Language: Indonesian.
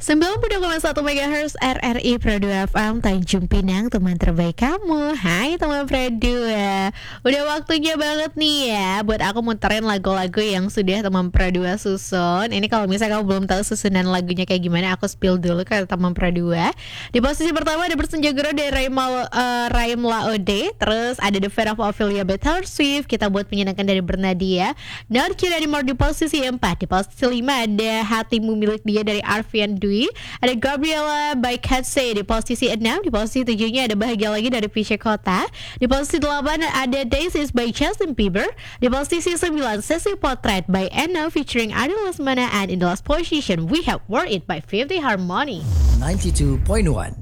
92,1 MHz RRI Pro 2 FM Tanjung Pinang, teman terbaik kamu. Hai teman Pro 2. Udah waktunya banget nih ya buat aku muterin lagu-lagu yang sudah teman Pro 2 susun. Ini kalau misalnya kamu belum tahu susunan lagunya kayak gimana, aku spill dulu ke teman Pro 2. Di posisi pertama ada Bersenja Gero dari Raim Laode. Terus ada The Fate of Ophelia by Taylor Swift, Kita Buat Menyenangkan dari Bernadia. Not Cute Anymore di posisi 4. Di posisi 5 ada Hatimu Milik Dia dari Arvian Dwi. Ada Gabriela by Katse di posisi 6. Di posisi 7-nya ada Bahagia Lagi dari Fisya Kota. Di posisi 8 ada Daisies by Justin Bieber. Di posisi 9 Sesi Potret by Enno featuring Adi Lesmana. And in the last position we have Worth It by Fifty Harmony. 92.1